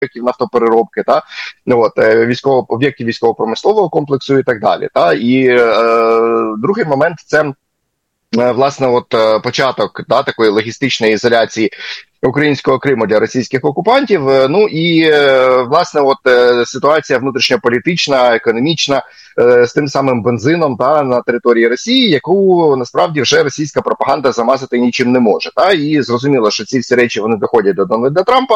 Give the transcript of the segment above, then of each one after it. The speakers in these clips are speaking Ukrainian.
об'єктів нафтопереробки, об'єктів військово-промислового комплексу і так далі. І другий момент – це власне початок такої логістичної ізоляції українського Криму для російських окупантів. Власне ситуація внутрішньополітична, економічна з тим самим бензином на території Росії, яку насправді вже російська пропаганда замазати нічим не може. І зрозуміло, що ці всі речі вони доходять до Дональда Трампа.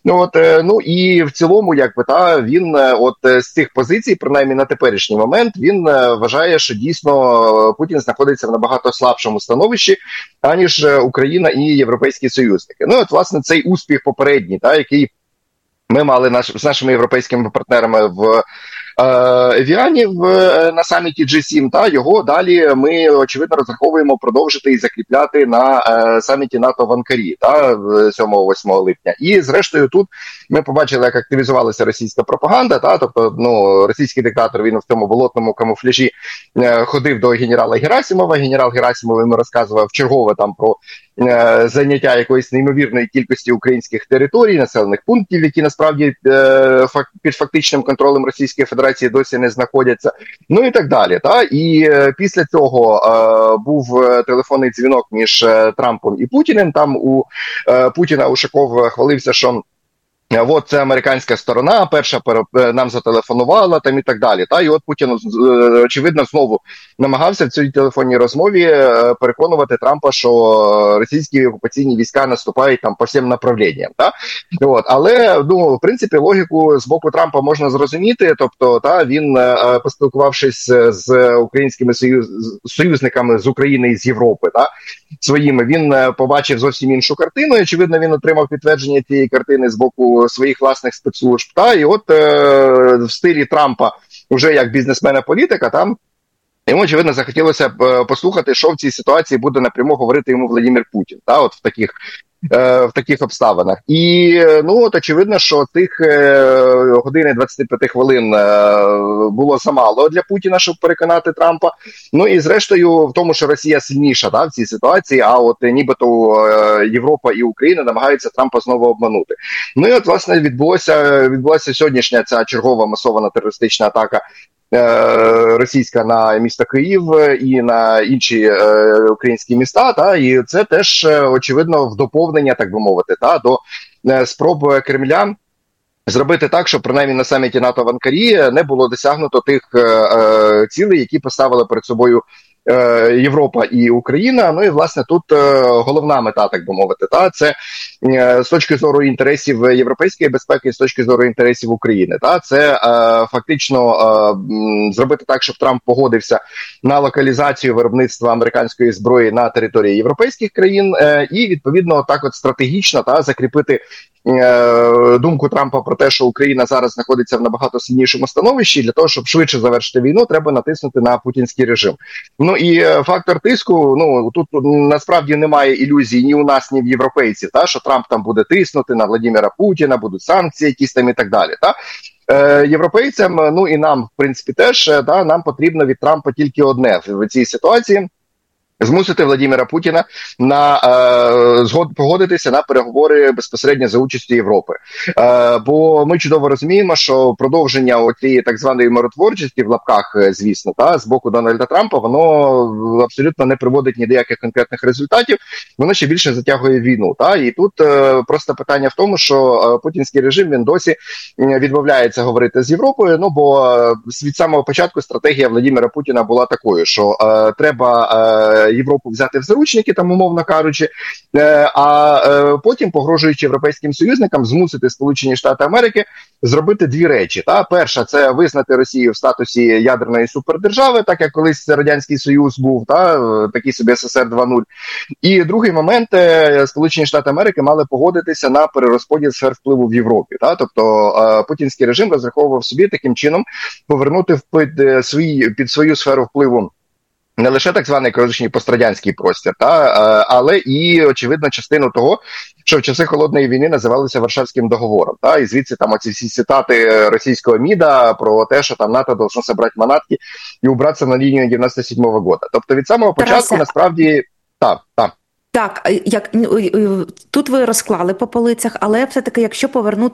І в цілому, він з цих позицій, принаймні на теперішній момент, він вважає, що дійсно Путін знаходиться в набагато слабшому становищі, аніж Україна і європейські союзники. Власне, цей успіх попередній, який ми мали з нашими європейськими партнерами в Евіані на саміті G7, його далі ми, очевидно, розраховуємо продовжити і закріпляти на саміті НАТО в Анкарі 7-8 липня. І, зрештою, тут ми побачили, як активізувалася російська пропаганда, російський диктатор, він в цьому болотному камуфляжі ходив до генерала Герасимова. Генерал Герасимов йому розказував чергове про зайняття якоїсь неймовірної кількості українських територій, населених пунктів, які насправді під фактичним контролем Російської Федерації досі не знаходяться, і так далі. І після цього був телефонний дзвінок між Трампом і Путіним. Там у Путіна Ушаков хвалився, що це американська сторона, перша нам зателефонувала, і так далі. І Путін, очевидно, знову намагався в цій телефонній розмові переконувати Трампа, що російські окупаційні війська наступають по всім направленням. Але, в принципі, логіку з боку Трампа можна зрозуміти. Тобто, він, поспілкувавшись з українськими союзниками з України і з Європи, своїми, він побачив зовсім іншу картину. І, очевидно, він отримав підтвердження цієї картини з боку своїх власних спецслужб. І в стилі Трампа, вже як бізнесмена-політика, йому, очевидно, захотілося послухати, що в цій ситуації буде напряму говорити йому Владимир Путін, в таких обставинах. І, очевидно, що тих години 25 хвилин було замало для Путіна, щоб переконати Трампа. І, зрештою, в тому, що Росія сильніша в цій ситуації, а нібито Європа і Україна намагаються Трампа знову обманути. Власне, відбулася сьогоднішня ця чергова масована терористична атака російська на місто Київ і на інші українські міста, і це теж, очевидно, в доповнення, так би мовити, до спроб Кремля зробити так, щоб принаймні на саміті НАТО в Анкарі не було досягнуто тих цілей, які поставили перед собою Європа і Україна. І, власне, тут головна мета, так би мовити, це з точки зору інтересів європейської безпеки, з точки зору інтересів України. Це фактично зробити так, щоб Трамп погодився на локалізацію виробництва американської зброї на території європейських країн і, відповідно, стратегічно закріпити думку Трампа про те, що Україна зараз знаходиться в набагато сильнішому становищі, для того, щоб швидше завершити війну, треба натиснути на путінський режим. І фактор тиску, тут насправді немає ілюзій ні у нас, ні в європейців, що Трамп там буде тиснути на Владимира Путіна, будуть санкції якісь і так далі. Європейцям, і нам, в принципі, теж, нам потрібно від Трампа тільки одне в цій ситуації – змусити Владимира Путіна погодитися на переговори безпосередньо за участю Європи. Бо ми чудово розуміємо, що продовження цієї так званої миротворчості, в лапках, звісно, з боку Дональда Трампа, воно абсолютно не приводить ні до яких конкретних результатів, воно ще більше затягує війну. І тут просто питання в тому, що путінський режим, він досі відмовляється говорити з Європою, бо від самого початку стратегія Владимира Путіна була такою, що треба Європу взяти в заручники, умовно кажучи, а потім, погрожуючи європейським союзникам, змусити Сполучені Штати Америки зробити дві речі. Та? Перша – це визнати Росію в статусі ядерної супердержави, так як колись Радянський Союз був, такий собі СССР 2.0. І другий момент – Сполучені Штати Америки мали погодитися на перерозподіл сфер впливу в Європі. Та? Тобто путінський режим розраховував собі таким чином повернути під свою сферу впливу не лише так званий колишній пострадянський простір, але і, очевидно, частину того, що в часи Холодної війни називалися Варшавським договором. І звідси оці всі цитати російського МІДа про те, що НАТО должно собрати манатки і убратися на лінію 97-го року. Тобто від самого початку, насправді, так. Так, як тут ви розклали по полицях, але все-таки, якщо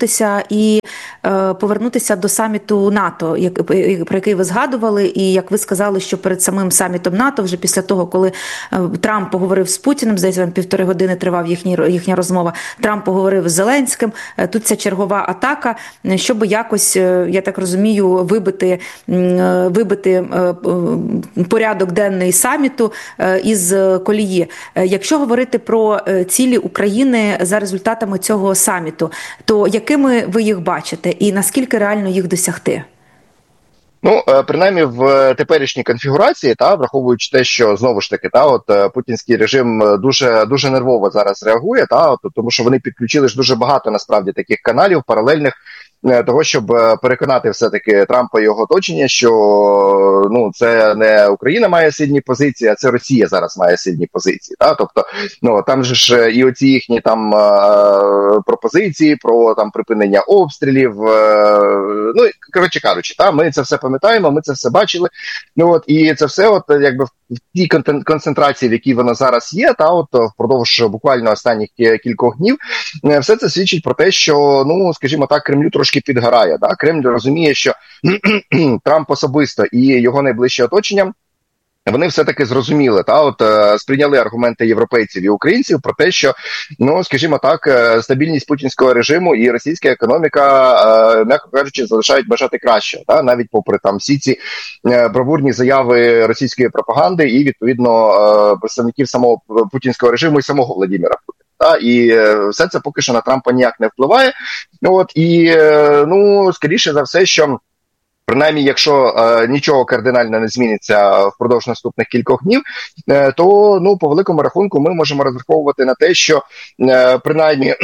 повернутися до саміту НАТО, про який ви згадували, і як ви сказали, що перед самим самітом НАТО, вже після того, коли Трамп поговорив з Путіним, здається, 1,5 години тривав їхня розмова, Трамп поговорив з Зеленським, тут ця чергова атака, щоб якось, я так розумію, вибити порядок денний саміту із колії. Якщо говорити про цілі України за результатами цього саміту, то якими ви їх бачите і наскільки реально їх досягти? Ну, принаймні в теперішній конфігурації, враховуючи те, що знову ж таки, путінський режим дуже нервово зараз реагує, тому що вони підключили ж дуже багато насправді таких каналів паралельних, того, щоб переконати все-таки Трампа і його оточення, що це не Україна має сильні позиції, а це Росія зараз має сильні позиції. Тобто, там же ж і оці їхні там пропозиції про там припинення обстрілів, коротше кажучи, ми це все пам'ятаємо, ми це все бачили. І це все якби в тій концентрації, в якій вона зараз є, впродовж буквально останніх кількох днів, все це свідчить про те, що, скажімо так, Кремлю трошки підгорає. Кремль розуміє, що Трамп особисто і його найближче оточення, вони все-таки зрозуміли, сприйняли аргументи європейців і українців про те, що, скажімо так, стабільність путінського режиму і російська економіка, м'яко кажучи, залишають бажати кращого, навіть попри там всі ці бравурні заяви російської пропаганди і, відповідно, представників самого путінського режиму і самого Владимира Путіна. І все це поки що на Трампа ніяк не впливає. Скоріше за все, що принаймні, якщо нічого кардинально не зміниться впродовж наступних кількох днів, то по великому рахунку ми можемо розраховувати на те, що принаймні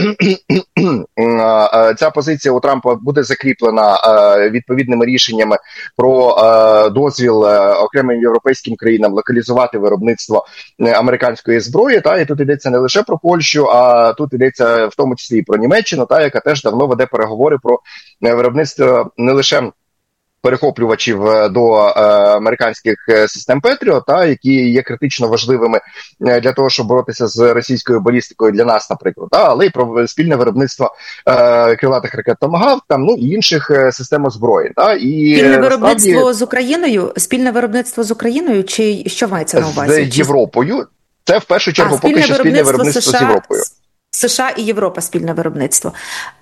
ця позиція у Трампа буде закріплена відповідними рішеннями про дозвіл окремим європейським країнам локалізувати виробництво американської зброї. І тут йдеться не лише про Польщу, а тут йдеться в тому числі і про Німеччину, яка теж давно веде переговори про виробництво не лише перехоплювачів до американських систем Петріот, які є критично важливими для того, щоб боротися з російською балістикою для нас, наприклад, але й про спільне виробництво крилатих ракет Томагавк, і інших систем озброєнь. Спільне виробництво з Україною? Спільне виробництво з Україною? Чи що мається на увазі? З Європою. Це в першу чергу поки що спільне виробництво з Європою. США і Європа спільне виробництво.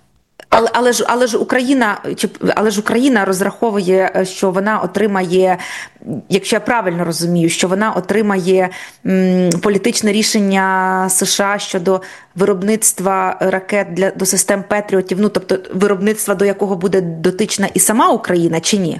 Але ж Україна розраховує, що вона отримає, якщо я правильно розумію, що вона отримає політичне рішення США щодо виробництва ракет до систем Петріотів, тобто виробництва, до якого буде дотична і сама Україна, чи ні?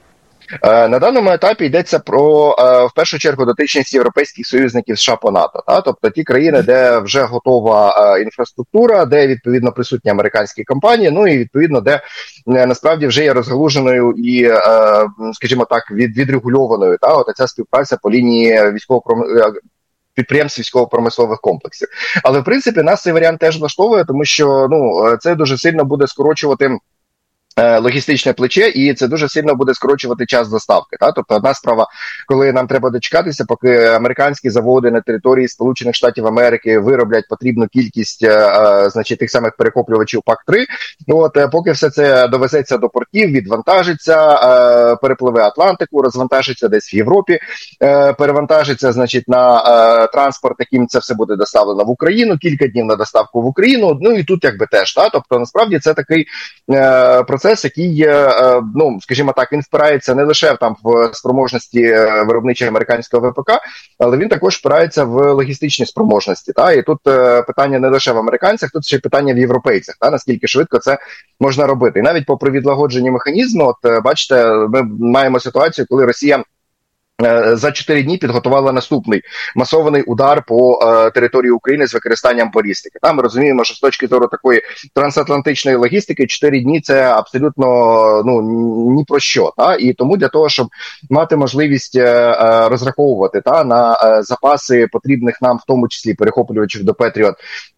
На даному етапі йдеться про, в першу чергу, дотичність європейських союзників США по НАТО. Тобто ті країни, де вже готова інфраструктура, де, відповідно, присутні американські компанії, і, відповідно, де насправді вже є розгалуженою і, скажімо так, відрегульованою ця співпраця по лінії підприємств військово-промислових комплексів. Але, в принципі, нас цей варіант теж влаштовує, тому що це дуже сильно буде скорочувати логістичне плече, і це дуже сильно буде скорочувати час доставки. Тобто одна справа, коли нам треба дочекатися, поки американські заводи на території Сполучених Штатів Америки вироблять потрібну кількість тих самих перехоплювачів ПАК-3, поки все це довезеться до портів, відвантажиться, перепливе Атлантику, розвантажиться десь в Європі, перевантажиться, на транспорт, яким це все буде доставлено в Україну, кілька днів на доставку в Україну, і тут якби теж. Тобто, насправді, це такий процес, який, скажімо так, він впирається не лише в спроможності виробничої американського ВПК, але він також впирається в логістичні спроможності. І тут питання не лише в американцях, тут ще й питання в європейцях, наскільки швидко це можна робити. І навіть попри відлагоджені механізми, бачите, ми маємо ситуацію, коли Росія за 4 дні підготувала наступний масований удар по території України з використанням балістики. Ми розуміємо, що з точки зору такої трансатлантичної логістики 4 дні це абсолютно ні про що. І тому для того, щоб мати можливість розраховувати на запаси потрібних нам, в тому числі перехоплювачів до Петріот,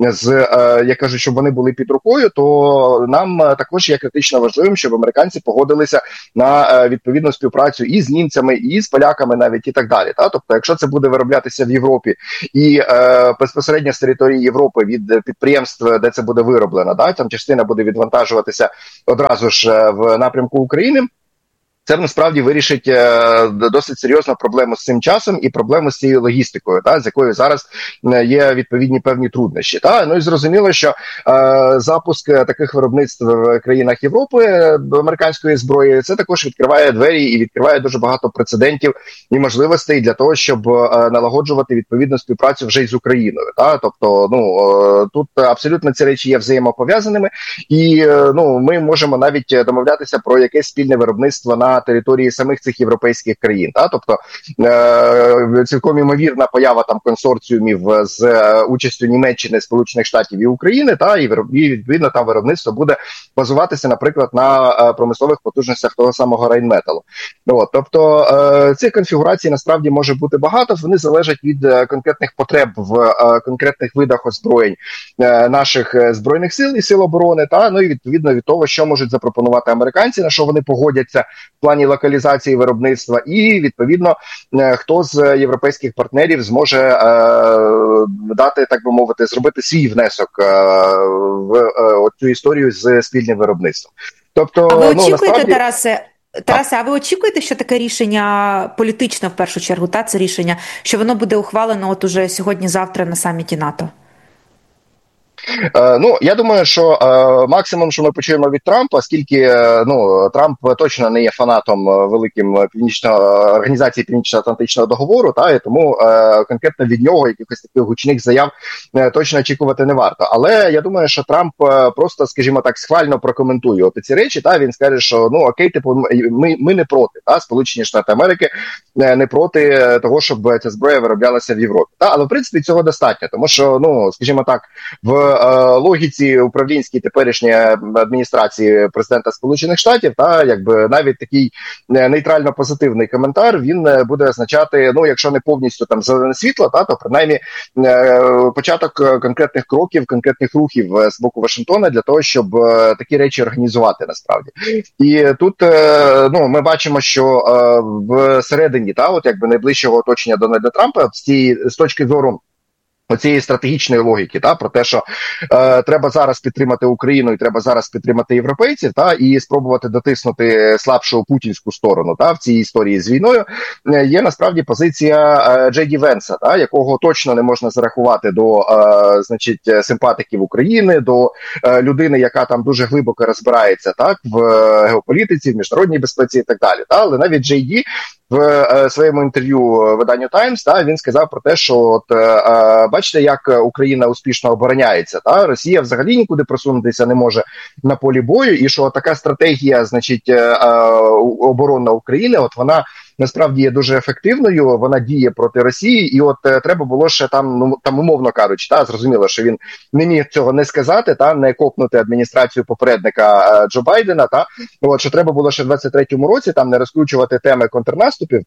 я кажу, щоб вони були під рукою, то нам також є критично важливим, щоб американці погодилися на відповідну співпрацю і з німцями, і з поляками, машинами навіть і так далі. Та? Тобто, якщо це буде вироблятися в Європі і безпосередньо з території Європи від підприємств, де це буде вироблено, да? Там частина буде відвантажуватися одразу ж в напрямку України, це насправді вирішить досить серйозну проблему з цим часом і проблему з цією логістикою, з якою зараз є відповідні певні труднощі. Ну і зрозуміло, що запуск таких виробництв в країнах Європи американської зброї, це також відкриває двері і відкриває дуже багато прецедентів і можливостей для того, щоб налагоджувати відповідну співпрацю вже й з Україною. Тобто, тут абсолютно ці речі є взаємопов'язаними, і ми можемо навіть домовлятися про якесь спільне виробництво на території самих цих європейських країн. Тобто цілком ймовірна поява там консорціумів з участю Німеччини, Сполучених Штатів і України, і відповідно там виробництво буде базуватися, наприклад, на промислових потужностях того самого Рейнметалу. Тобто цих конфігурацій насправді може бути багато, вони залежать від конкретних потреб в конкретних видах озброєнь наших збройних сил і сил оборони, і відповідно від того, що можуть запропонувати американці, на що вони погодяться в плані локалізації виробництва, і відповідно хто з європейських партнерів зможе дати, так би мовити, зробити свій внесок в цю історію з спільним виробництвом. Тобто, а ви очікуєте, насправді... Тарасе, а ви очікуєте, що таке рішення політичне в першу чергу, це рішення, що воно буде ухвалено от уже сьогодні-завтра на саміті НАТО? Я думаю, що максимум, що ми почуємо від Трампа, оскільки Трамп точно не є фанатом великим організації Північно-Атлантичного договору, і тому конкретно від нього якихось таких гучних заяв точно очікувати не варто. Але я думаю, що Трамп просто, скажімо так, схвально прокоментує ці речі. Він скаже, що окей, типу, ми не проти, Сполучені Штати Америки не проти того, щоб ця зброя вироблялася в Європі. Але в принципі цього достатньо, тому що, скажімо так, в логіці управлінській теперішньої адміністрації президента Сполучених Штатів, якби навіть такий нейтрально позитивний коментар, він буде означати, якщо не повністю там зелене світло, то принаймні початок конкретних кроків, конкретних рухів з боку Вашингтона для того, щоб такі речі організувати насправді. І тут ми бачимо, що всередині якби найближчого оточення Дональда Трампа з точки зору оцієї стратегічної логіки, про те, що треба зараз підтримати Україну і треба зараз підтримати європейців, і спробувати дотиснути слабшу путінську сторону в цій історії з війною, є насправді позиція Джей Ді Венса, якого точно не можна зарахувати до симпатиків України, до людини, яка там дуже глибоко розбирається в геополітиці, в міжнародній безпеці і так далі. Але навіть Джей Ді в своєму інтерв'ю виданню Times, він сказав про те, що бачите, як Україна успішно обороняється, Росія взагалі нікуди просунутися не може на полі бою, і що така стратегія, оборонна України, вона насправді є дуже ефективною, вона діє проти Росії, і треба було ще там умовно кажучи, зрозуміло, що він не міг цього не сказати, не копнути адміністрацію попередника Джо Байдена, що треба було ще в 23-му році не розкручувати теми контрнаступів,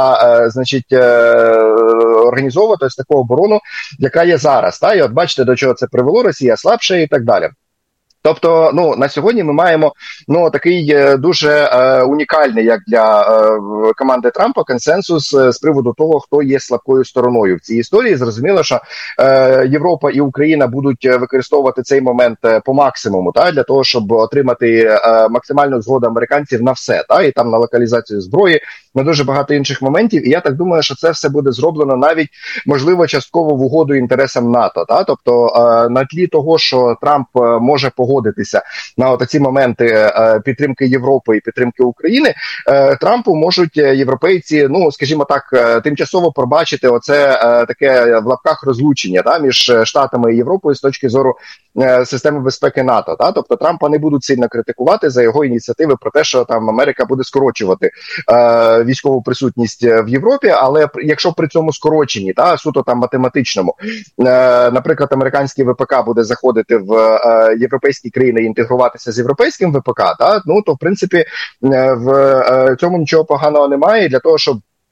організовувати ось таку оборону, яка є зараз, і от бачите, до чого це привело, Росія слабша і так далі. Тобто, на сьогодні ми маємо такий дуже унікальний, як для команди Трампа, консенсус з приводу того, хто є слабкою стороною в цій історії. Зрозуміло, що Європа і Україна будуть використовувати цей момент по максимуму, для того, щоб отримати максимальну згоду американців на все, і там на локалізацію зброї, на дуже багато інших моментів. І я так думаю, що це все буде зроблено навіть, можливо, частково в угоду інтересам НАТО. Тобто, на тлі того, що Трамп може погодитися на ці моменти підтримки Європи і підтримки України, Трампу можуть європейці, скажімо так, тимчасово пробачити оце таке в лапках розлучення між Штатами і Європою з точки зору системи безпеки НАТО. Тобто Трампа не будуть сильно критикувати за його ініціативи про те, що там Америка буде скорочувати військову присутність в Європі, але якщо при цьому скороченні, суто там математичному, наприклад, американський ВПК буде заходити в європейські країни і інтегруватися з європейським ВПК, то в принципі в цьому нічого поганого немає. Для того, щоб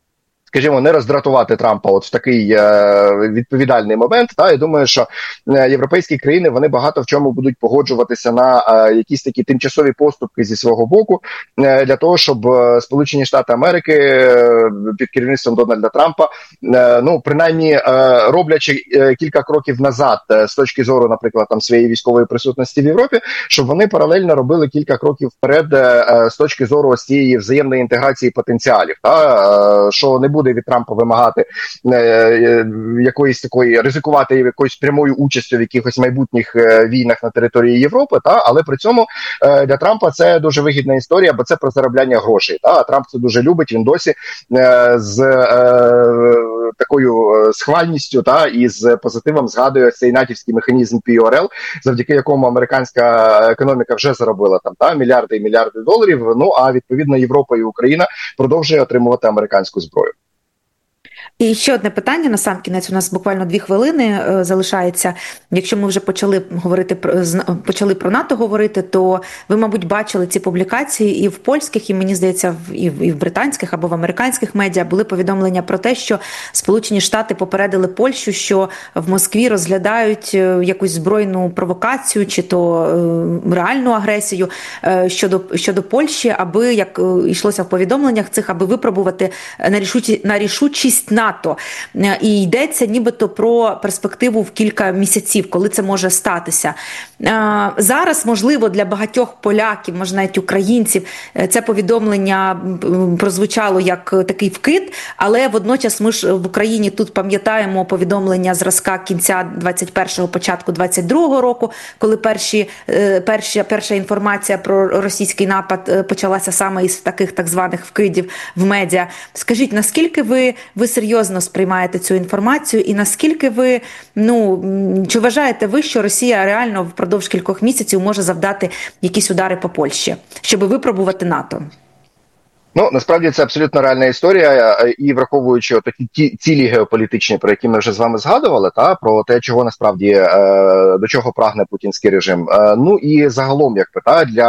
скажімо, не роздратувати Трампа от в такий відповідальний момент. Та я думаю, що європейські країни вони багато в чому будуть погоджуватися на якісь такі тимчасові поступки зі свого боку для того, щоб Сполучені Штати Америки під керівництвом Дональда Трампа, ну принаймні роблячи кілька кроків назад з точки зору, наприклад, там своєї військової присутності в Європі, щоб вони паралельно робили кілька кроків вперед з точки зору ось цієї взаємної інтеграції потенціалів, та що не буде від Трампа вимагати якоїсь такої, ризикувати якоюсь прямою участю в якихось майбутніх війнах на території Європи, та але при цьому для Трампа це дуже вигідна історія, бо це про заробляння грошей. Та Трамп це дуже любить, він досі з такою схвальністю та і з позитивом згадує цей натівський механізм PRL, завдяки якому американська економіка вже заробила там та мільярди і мільярди доларів. Ну а відповідно Європа і Україна продовжує отримувати американську зброю. І ще одне питання на сам кінець. У нас буквально 2 хвилини залишається. Якщо ми вже почали про НАТО говорити, то ви, мабуть, бачили ці публікації і в польських, і мені здається, і в британських або в американських медіа були повідомлення про те, що Сполучені Штати попередили Польщу, що в Москві розглядають якусь збройну провокацію чи то реальну агресію щодо Польщі, аби, як йшлося в повідомленнях цих, аби випробувати на рішучість НАТО. І йдеться нібито про перспективу в кілька місяців, коли це може статися. Зараз, можливо, для багатьох поляків, може навіть українців, це повідомлення прозвучало як такий вкид, але водночас ми ж в Україні тут пам'ятаємо повідомлення зразка кінця 21-го, початку 22-го року, коли перша інформація про російський напад почалася саме із таких так званих вкидів в медіа. Скажіть, наскільки ви серйозно сприймаєте цю інформацію і наскільки ви, чи вважаєте ви, що Росія реально впродовж кількох місяців може завдати якісь удари по Польщі, щоб випробувати НАТО? Ну, насправді це абсолютно реальна історія, і враховуючи такі цілі геополітичні, про які ми вже з вами згадували, та про те, чого насправді до чого прагне путінський режим. Ну і загалом, як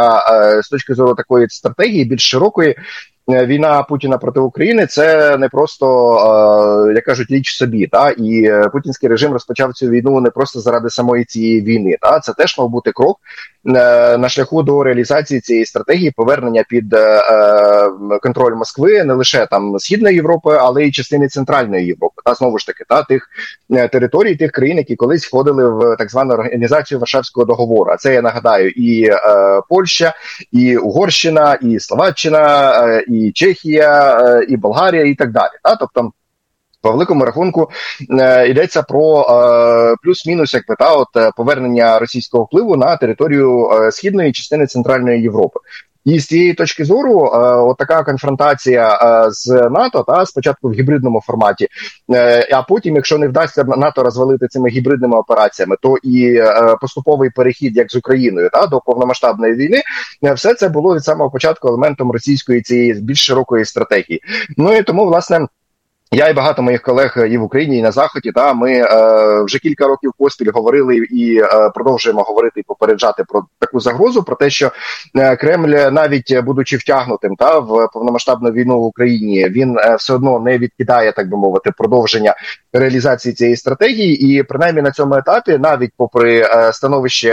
з точки зору такої стратегії більш широкої, війна Путіна проти України – це не просто, як кажуть, річ собі. Та? І путінський режим розпочав цю війну не просто заради самої цієї війни. Та? Це теж мав бути крок на шляху до реалізації цієї стратегії, повернення під контроль Москви не лише там Східної Європи, але й частини Центральної Європи. Та знову ж таки, тих територій, тих країн, які колись входили в так звану організацію Варшавського договору. А це, я нагадаю, і Польща, і Угорщина, і Словаччина, і Чехія, і Болгарія, і так далі. Та? Тобто, по великому рахунку йдеться про плюс-мінус повернення російського впливу на територію східної частини Центральної Європи. І з цієї точки зору, така конфронтація з НАТО, спочатку в гібридному форматі, а потім, якщо не вдасться НАТО розвалити цими гібридними операціями, то і поступовий перехід, як з Україною, до повномасштабної війни, все це було від самого початку елементом російської цієї більш широкої стратегії. Ну і тому, власне, я і багато моїх колег і в Україні, і на Заході, ми вже кілька років поспіль говорили і продовжуємо говорити і попереджати про таку загрозу, про те, що Кремль, навіть будучи втягнутим в повномасштабну війну в Україні, він все одно не відкидає, так би мовити, продовження реалізації цієї стратегії. І принаймні на цьому етапі, навіть попри становище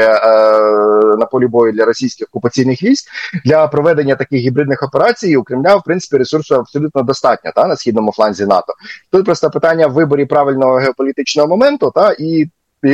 на полі бою для російських окупаційних військ, для проведення таких гібридних операцій у Кремля, в принципі, ресурсу абсолютно достатньо на східному фланзі НАТО. Тут просто питання в виборі правильного геополітичного моменту, і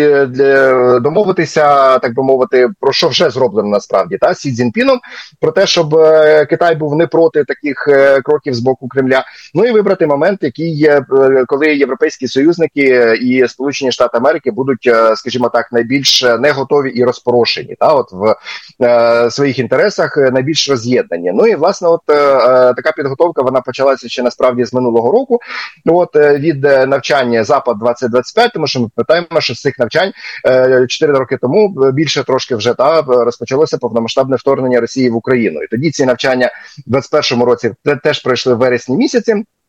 домовитися, так би мовити, про що вже зроблено насправді, з Сі Цзіньпіном, про те, щоб Китай був не проти таких кроків з боку Кремля, ну і вибрати момент, коли європейські союзники і Сполучені Штати Америки будуть, скажімо так, найбільш не готові і розпорошені, в своїх інтересах, найбільш роз'єднані. Ну і, власне, така підготовка, вона почалася ще насправді з минулого року, від навчання Запад-2025, тому що ми питаємо, що з цих навчань 4 роки тому більше трошки вже розпочалося повномасштабне вторгнення Росії в Україну. І тоді ці навчання в 2021 році теж пройшли в вересні місяці.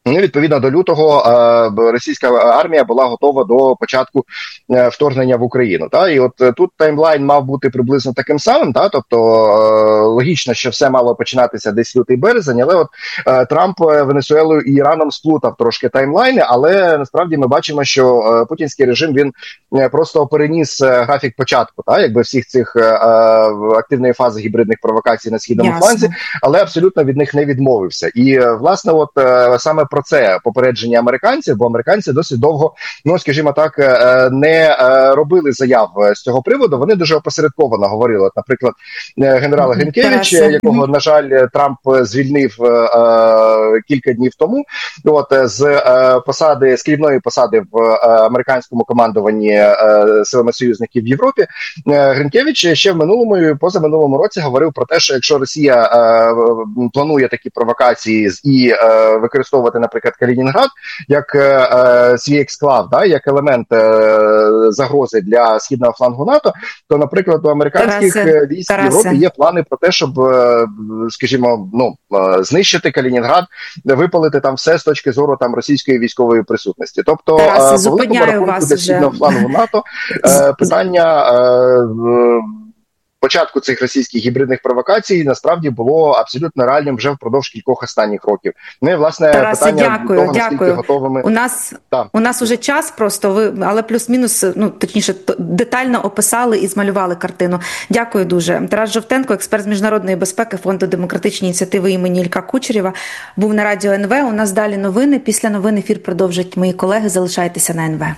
Відповідно до лютого російська армія була готова до початку вторгнення в Україну. І от тут таймлайн мав бути приблизно таким самим. Тобто логічно, що все мало починатися десь лютий-березень, але от Трамп Венесуелою і Іраном сплутав трошки таймлайни, але насправді ми бачимо, що путінський режим, він просто переніс графік початку, якби всіх цих активної фази гібридних провокацій на східному фланзі, але абсолютно від них не відмовився. І, власне, от саме про це попередження американців, бо американці досить довго, скажімо так, не робили заяв з цього приводу. Вони дуже опосередковано говорили. От, наприклад, генерал Гринкевич, якого, на жаль, Трамп звільнив кілька днів тому, з посади, з керівної посади в американському командуванні силами союзників в Європі, Гринкевич ще в минулому і позаминулому році говорив про те, що якщо Росія планує такі провокації і використовувати, наприклад, Калінінград як свій ексклав, як елемент загрози для східного флангу НАТО, то, наприклад, у американських військ в Європі є плани про те, щоб, скажімо, знищити Калінінград, випалити там все з точки зору там російської військової присутності. Тобто, по великому рахунку для східного флангу НАТО питання початку цих російських гібридних провокацій насправді було абсолютно реальним вже впродовж кількох останніх років. Ну і, власне, Тарасе, питання дякую, того, наскільки готовими... У нас уже час просто, ви, але плюс-мінус, точніше, детально описали і змалювали картину. Дякую дуже. Тарас Жовтенко, експерт з міжнародної безпеки Фонду демократичні ініціативи імені Ілька Кучерєва, був на Радіо НВ. У нас далі новини. Після новин ефір продовжать мої колеги. Залишайтеся на НВ.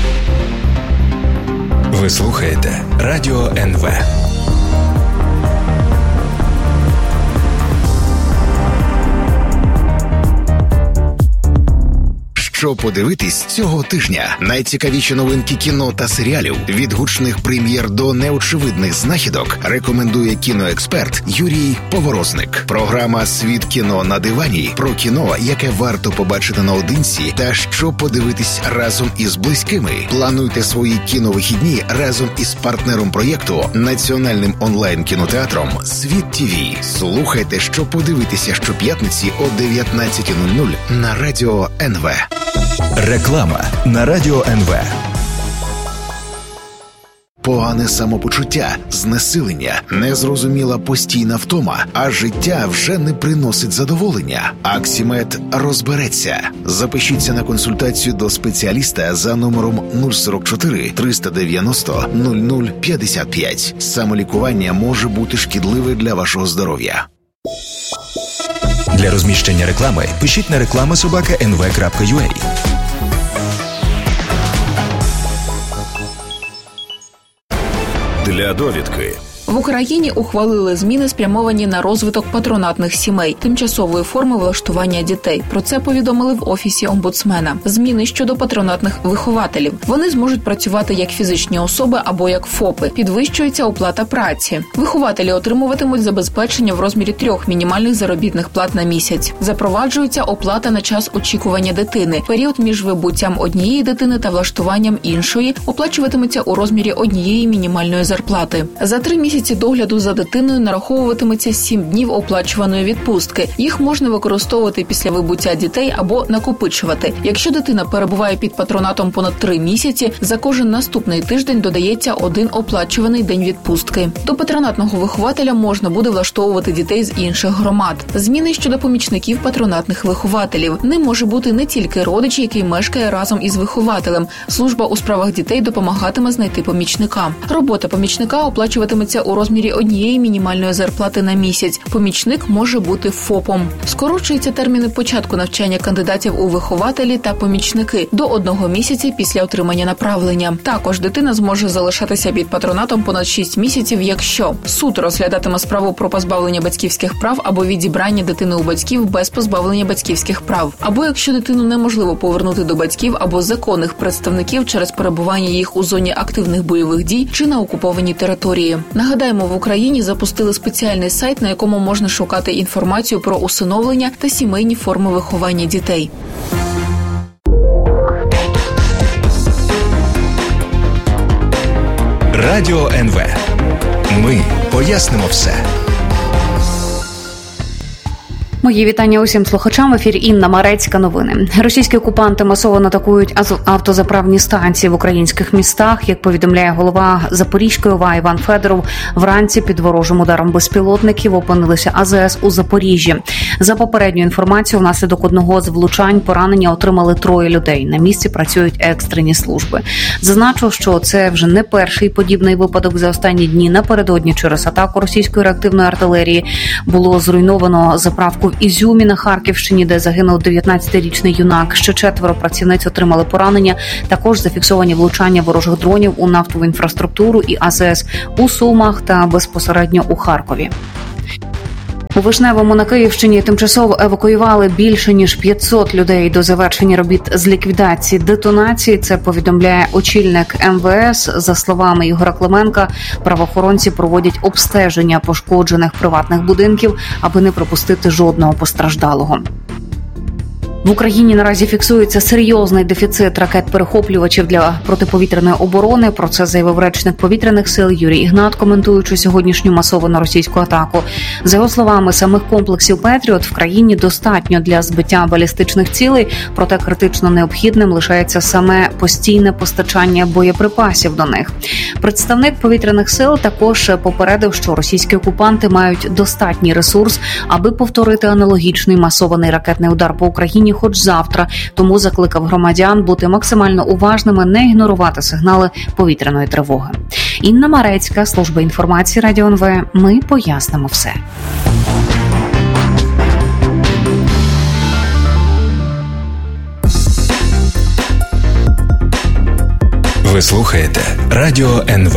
Ви слухаєте Радіо НВ. Що подивитись цього тижня? Найцікавіші новинки кіно та серіалів від гучних прем'єр до неочевидних знахідок рекомендує кіноексперт Юрій Поворозник. Програма «Світ кіно на дивані» про кіно, яке варто побачити наодинці та що подивитись разом із близькими. Плануйте свої кіновихідні разом із партнером проєкту, національним онлайн-кінотеатром «Світ ТВ». Слухайте, що подивитися щоп'ятниці о 19:00 на Радіо НВ. Реклама на Радіо НВ. Погане самопочуття, знесилення, незрозуміла постійна втома, а життя вже не приносить задоволення. Аксімед розбереться. Запишіться на консультацію до спеціаліста за номером 044 390 0055. Самолікування може бути шкідливе для вашого здоров'я. Для розміщення реклами пишіть на reklama@nv.ua. Для довідки. В Україні ухвалили зміни, спрямовані на розвиток патронатних сімей, тимчасової форми влаштування дітей. Про це повідомили в Офісі омбудсмена. Зміни щодо патронатних вихователів. Вони зможуть працювати як фізичні особи або як ФОПи. Підвищується оплата праці. Вихователі отримуватимуть забезпечення в розмірі 3 мінімальних заробітних плат на місяць. Запроваджується оплата на час очікування дитини. Період між вибуттям однієї дитини та влаштуванням іншої оплачуватиметься у розмірі 1 мінімальної зарплати. За 3 місяці догляду за дитиною нараховуватиметься 7 днів оплачуваної відпустки. Їх можна використовувати після вибуття дітей або накопичувати. Якщо дитина перебуває під патронатом понад 3 місяці, за кожен наступний тиждень додається 1 оплачуваний день відпустки. До патронатного вихователя можна буде влаштовувати дітей з інших громад. Зміни щодо помічників патронатних вихователів. Ним може бути не тільки родич, який мешкає разом із вихователем. Служба у справах дітей допомагатиме знайти помічника. Робота помічника оплачуватиметься у розмірі 1 мінімальної зарплати на місяць. Помічник може бути ФОПом. Скорочуються терміни початку навчання кандидатів у вихователі та помічники до 1 місяця після отримання направлення. Також дитина зможе залишатися під патронатом понад 6 місяців, якщо суд розглядатиме справу про позбавлення батьківських прав або відібрання дитини у батьків без позбавлення батьківських прав, або якщо дитину неможливо повернути до батьків або законних представників через перебування їх у зоні активних бойових дій чи на окупованій території. Нагадаємо, в Україні запустили спеціальний сайт, на якому можна шукати інформацію про усиновлення та сімейні форми виховання дітей. Радіо НВ. Ми пояснимо все. Мої вітання усім слухачам. В ефірі Інна Марецька. Новини. Російські окупанти масово атакують автозаправні станції в українських містах. Як повідомляє голова Запорізької ОВА Іван Федоров, вранці під ворожим ударом безпілотників опинилися АЗС у Запоріжжі. За попередньою інформацією, внаслідок одного з влучань поранення отримали 3 людей. На місці працюють екстрені служби. Зазначу, що це вже не перший подібний випадок за останні дні. Напередодні через атаку російської реактивної артилерії було зруйновано заправку в Ізюмі на Харківщині, де загинув 19-річний юнак. Ще 4 працівниць отримали поранення. Також зафіксовані влучання ворожих дронів у нафтову інфраструктуру і АЗС у Сумах та безпосередньо у Харкові. У Вишневому на Київщині тимчасово евакуювали більше ніж 500 людей до завершення робіт з ліквідації детонації. Це повідомляє очільник МВС. За словами Ігоря Клименка, правоохоронці проводять обстеження пошкоджених приватних будинків, аби не пропустити жодного постраждалого. В Україні наразі фіксується серйозний дефіцит ракет-перехоплювачів для протиповітряної оборони. Про це заявив речник повітряних сил Юрій Ігнат, коментуючи сьогоднішню масовану російську атаку. За його словами, самих комплексів «Петріот» в країні достатньо для збиття балістичних цілей, проте критично необхідним лишається саме постійне постачання боєприпасів до них. Представник повітряних сил також попередив, що російські окупанти мають достатній ресурс, аби повторити аналогічний масований ракетний удар по Україні хоч завтра, тому закликав громадян бути максимально уважними, не ігнорувати сигнали повітряної тривоги. Інна Марецька, служба інформації Радіо НВ. Ми пояснимо все. Ви слухаєте Радіо НВ.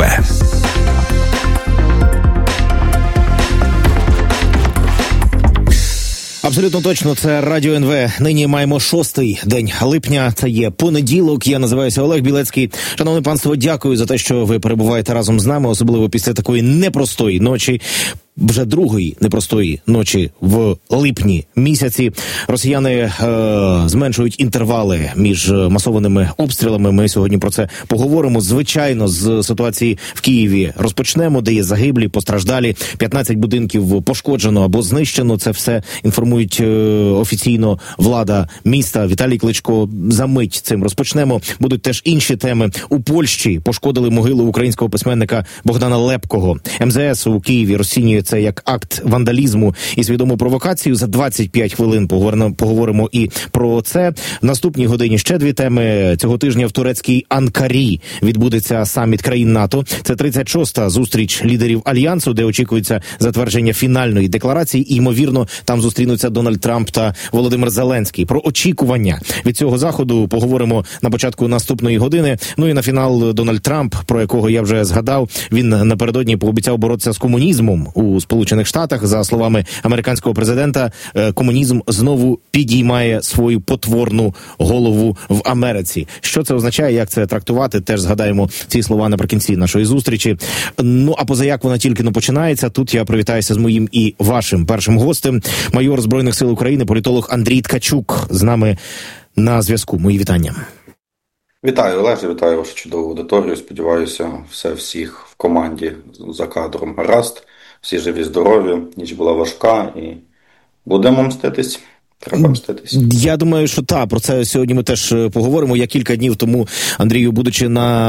Абсолютно точно, це Радіо НВ. Нині маємо 6-й день липня, це є понеділок. Я називаюся Олег Білецький. Шановне панство, дякую за те, що ви перебуваєте разом з нами, особливо після такої непростої ночі. Вже другої непростої ночі в липні місяці. Росіяни зменшують інтервали між масованими обстрілами. Ми сьогодні про це поговоримо. Звичайно, з ситуації в Києві розпочнемо, де є загиблі, постраждалі. 15 будинків пошкоджено або знищено. Це все інформують офіційно влада міста. Віталій Кличко за мить цим розпочнемо. Будуть теж інші теми. У Польщі пошкодили могилу українського письменника Богдана Лепкого. МЗС у Києві розцінює це як акт вандалізму і свідому провокацію. За 25 хвилин поговоримо і про це. В наступній годині ще 2 теми. Цього тижня в турецькій Анкарі відбудеться саміт країн НАТО. Це 36-та зустріч лідерів Альянсу, де очікується затвердження фінальної декларації. І, ймовірно, там зустрінуться Дональд Трамп та Володимир Зеленський. Про очікування від цього заходу поговоримо на початку наступної години. Ну і на фінал Дональд Трамп, про якого я вже згадав. Він напередодні пообіцяв боротися з комунізмом у Сполучених Штатах. За словами американського президента, комунізм знову підіймає свою потворну голову в Америці. Що це означає, як це трактувати, теж згадаємо ці слова наприкінці нашої зустрічі. Ну, а позаяк вона тільки починається, тут я привітаюся з моїм і вашим першим гостем, майор Збройних сил України, політолог Андрій Ткачук з нами на зв'язку. Мої вітання. Вітаю, Олеже, вітаю вашу чудову аудиторію. Сподіваюся, всіх в команді за кадром гаразд. Всі живі, здорові, ніч була важка і будемо мститись. Треба мститись. Я думаю, що про це сьогодні ми теж поговоримо. Я кілька днів тому, Андрію, будучи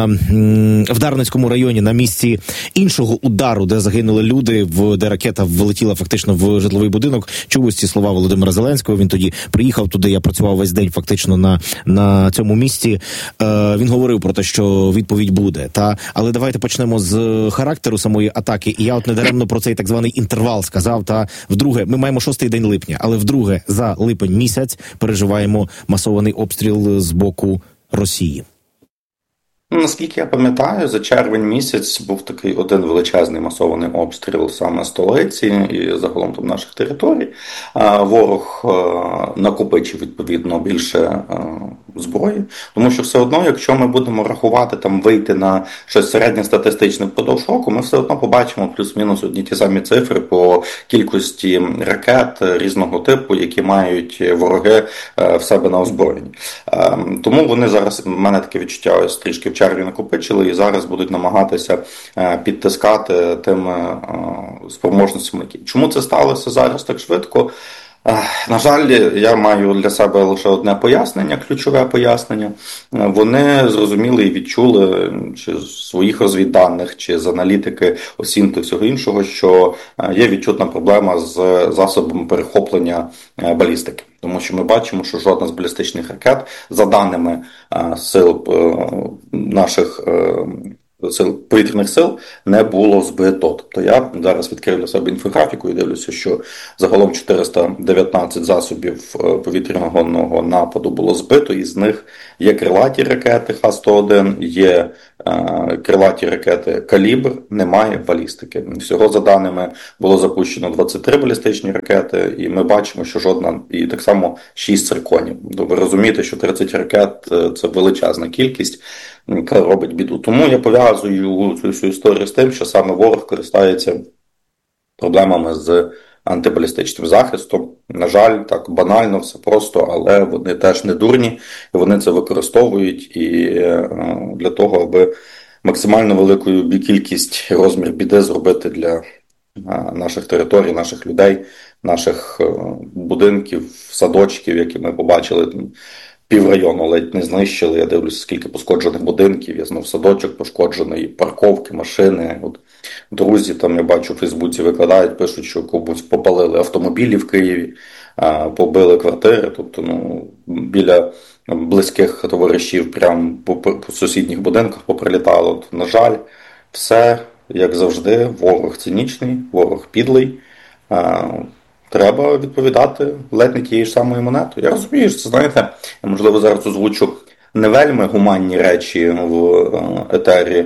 в Дарницькому районі, на місці іншого удару, де загинули люди, де ракета влетіла фактично в житловий будинок, чув ось ці слова Володимира Зеленського. Він тоді приїхав туди, я працював весь день фактично на цьому місці. Він говорив про те, що відповідь буде. Але давайте почнемо з характеру самої атаки. І я недаремно про цей так званий інтервал сказав. Вдруге, ми маємо 6-й день липня, але вдруге за липень місяць переживаємо масований обстріл з боку Росії. Наскільки я пам'ятаю, за червень місяць був такий один величезний масований обстріл саме столиці і загалом там наших територій. Ворог накопичив, відповідно, більше зброї, тому що все одно, якщо ми будемо рахувати, вийти на щось середньостатистичне впродовж року, ми все одно побачимо плюс-мінус одні ті самі цифри по кількості ракет різного типу, які мають вороги в себе на озброєнні. Тому вони зараз, в мене таке відчуття, ось трішки в червні накопичили і зараз будуть намагатися підтискати тими спроможностями. Чому це сталося зараз так швидко? На жаль, я маю для себе лише одне пояснення, ключове пояснення. Вони зрозуміли і відчули, чи з своїх розвідданих, чи з аналітики ОСІНТ і всього іншого, що є відчутна проблема з засобами перехоплення балістики. Тому що ми бачимо, що жодна з балістичних ракет, за даними сил наших повітряних сил, не було збито. Тобто я зараз відкрив для себе інфографіку і дивлюся, що загалом 419 засобів повітряного нападу було збито, із них є крилаті ракети Х-101, є крилаті ракети «Калібр», немає балістики. Всього, за даними, було запущено 23 балістичні ракети, і ми бачимо, що жодна, і так само 6 цирконів. Ви розумієте, що 30 ракет – це величезна кількість, яка робить біду. Тому я пов'язую цю всю історію з тим, що саме ворог користається проблемами з антибалістичним захистом. На жаль, так банально, все просто, але вони теж не дурні, і вони це використовують і для того, аби максимально велику кількість розмір біди зробити для наших територій, наших людей, наших будинків, садочків, які ми побачили. Піврайону ледь не знищили, я дивлюся, скільки пошкоджених будинків, я знов садочок пошкоджений, парковки, машини. От друзі, там я бачу, в Фейсбуці викладають, пишуть, що комусь попалили автомобілі в Києві, побили квартири, тобто біля близьких товаришів прямо по сусідніх будинках поприлітало. От, на жаль, все, як завжди, ворог цинічний, ворог підлий. Треба відповідати ледь не тією ж самою монетою. Я розумію, що це, знаєте, я, можливо, зараз озвучу не вельми гуманні речі в етері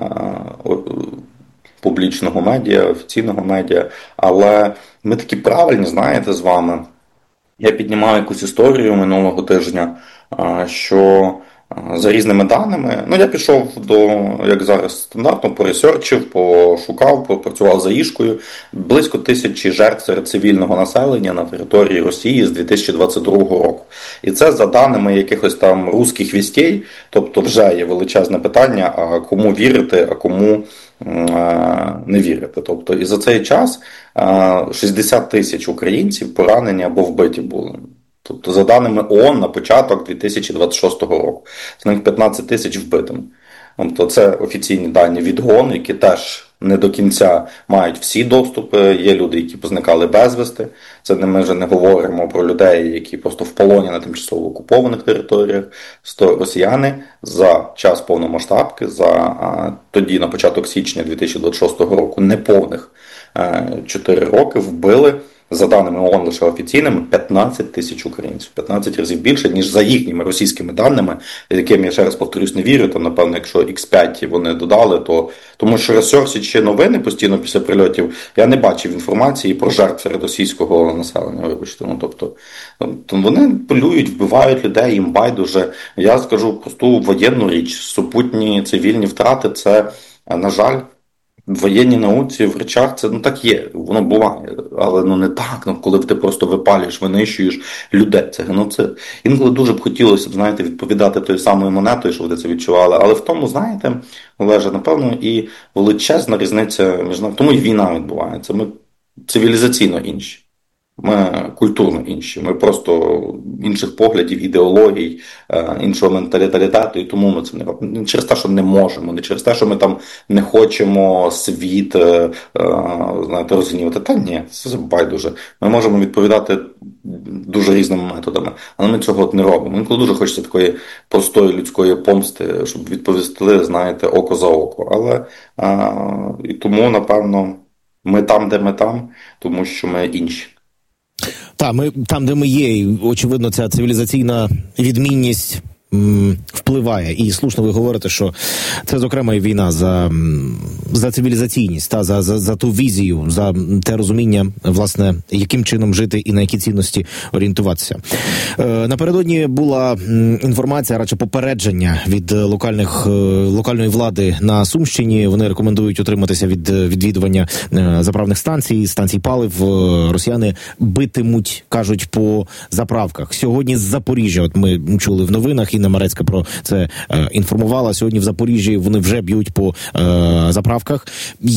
публічного медіа, офіційного медіа, але ми такі правильні, знаєте, з вами. Я піднімав якусь історію минулого тижня, що за різними даними, я пішов як зараз стандартно, поресерчив, пошукав, попрацював за Ішкою. Близько 1000 жертв серед цивільного населення на території Росії з 2022 року. І це за даними якихось там русських вістей, тобто вже є величезне питання, а кому вірити, а кому не вірити. Тобто і за цей час 60 тисяч українців поранені або вбиті були. Тобто, за даними ООН, на початок 2026 року. З них 15 тисяч вбитими. Тобто, це офіційні дані від ООН, які теж не до кінця мають всі доступи. Є люди, які позникали безвісти. Це ми вже не говоримо про людей, які просто в полоні на тимчасово окупованих територіях. Росіяни за час повномасштабки, тоді на початок січня 2026 року, неповних 4 роки вбили, за даними ООН лише офіційними, 15 тисяч українців. 15 разів більше, ніж за їхніми російськими даними, яким, я ще раз повторюсь, не вірю. Там, напевно, якщо X5 вони додали, то... Тому що ресерчачи новини постійно після прильотів, я не бачив інформації про жертв серед російського населення, вибачте. Тобто, вони полюють, вбивають людей, їм байдуже. Я скажу просту воєнну річ. Супутні цивільні втрати – це, на жаль, в воєнній науці, в речах це так є, воно буває, але не так, коли ти просто випалюєш, винищуєш людей, це геноцид. Інколи дуже б хотілося, знаєте, відповідати тою самою монетою, що ви це відчували, але в тому, знаєте, Олеже, напевно, і величезна різниця між нами, тому і війна відбувається, ми цивілізаційно інші. Ми культурно інші, ми просто інших поглядів, ідеологій, іншого менталітету, і тому ми це не робимо. Не через те, що не можемо, не через те, що ми там не хочемо світ, знаєте, розгнівати. Та ні, це байдуже. Ми можемо відповідати дуже різними методами, але ми цього не робимо. Інколи дуже хочеться такої простої людської помсти, щоб відповісти, знаєте, око за око. Але і тому, напевно, ми там, де ми там, тому що ми інші. Так, ми там, де ми є, і, очевидно, ця цивілізаційна відмінність впливає. І слушно ви говорите, що це, зокрема, і війна за цивілізаційність, за ту візію, за те розуміння, власне, яким чином жити і на які цінності орієнтуватися. Напередодні була інформація, радше попередження від локальної влади на Сумщині. Вони рекомендують утриматися від відвідування заправних станцій палив. Росіяни битимуть, кажуть, по заправках. Сьогодні з Запоріжжя, от ми чули в новинах, Інна Марецька про це інформувала. Сьогодні в Запоріжжі вони вже б'ють по заправках.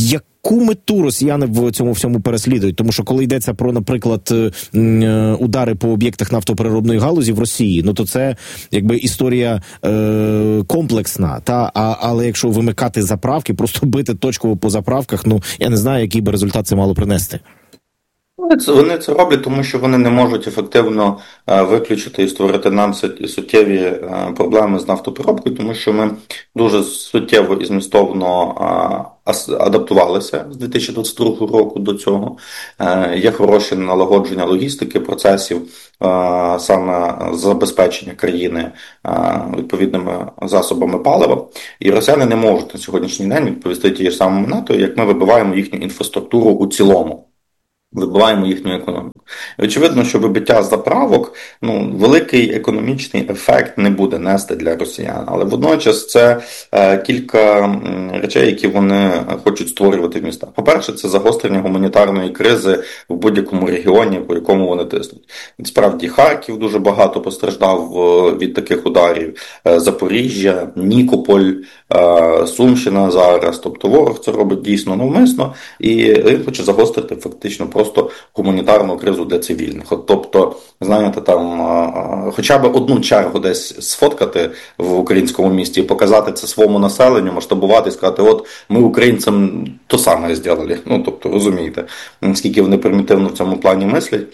яку мету росіяни в цьому всьому переслідують? Тому що коли йдеться про, наприклад, удари по об'єктах нафтопереробної галузі в Росії, ну то це якби історія комплексна, але якщо вимикати заправки, просто бити точково по заправках, ну я не знаю, який би результат це мало принести. Вони це роблять, тому що вони не можуть ефективно виключити і створити нам суттєві проблеми з нафтопереробкою, тому що ми дуже суттєво і змістовно адаптувалися з 2022 року до цього. Є хороше налагодження логістики, процесів, саме забезпечення країни відповідними засобами палива. І росіяни не можуть на сьогоднішній день відповісти тією ж самою НАТО, як ми вибиваємо їхню інфраструктуру у цілому. Вибиваємо їхню економіку. І очевидно, що вибиття заправок, великий економічний ефект не буде нести для росіян. Але водночас це кілька речей, які вони хочуть створювати в містах. По-перше, це загострення гуманітарної кризи в будь-якому регіоні, по якому вони тиснуть. Справді, Харків дуже багато постраждав від таких ударів. Запоріжжя, Нікополь, Сумщина зараз. Тобто ворог це робить дійсно навмисно, і він хоче загострити фактично просто гуманітарну кризу для цивільних. Тобто, знаєте, там хоча б одну чергу десь сфоткати в українському місті і показати це своєму населенню, масштабувати і сказати, от ми українцям то саме зробили. Тобто, розумієте, наскільки вони примітивно в цьому плані мислять.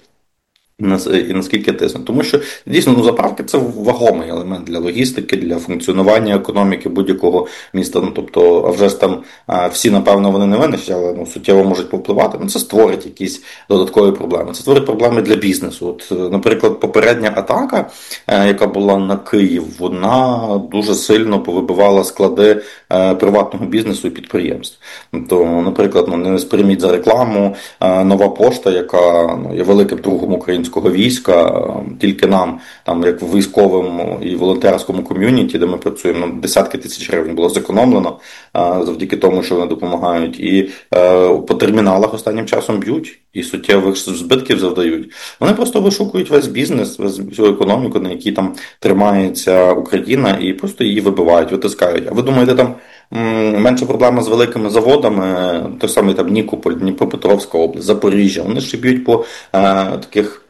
І наскільки тиснуть. Тому що, дійсно, заправки – це вагомий елемент для логістики, для функціонування економіки будь-якого міста. Тобто, а вже ж там всі, напевно, вони не винищать, але суттєво можуть попливати. Це створить якісь додаткові проблеми. Це створить проблеми для бізнесу. Наприклад, попередня атака, яка була на Київ, вона дуже сильно повибивала склади приватного бізнесу і підприємств. То, наприклад, не сприйміть за рекламу, Нова пошта, яка є великим другом українського війська, тільки нам, там, як в військовому і волонтерському ком'юніті, де ми працюємо, десятки тисяч гривень було зекономлено завдяки тому, що вони допомагають. І по терміналах останнім часом б'ють і суттєвих збитків завдають. Вони просто вишукують весь бізнес, всю економіку, на якій там тримається Україна, і просто її вибивають, витискають. А ви думаєте, там менше проблема з великими заводами, той самий там Нікополь, Дніпропетровська область, Запоріжжя, вони ще б'ють по таких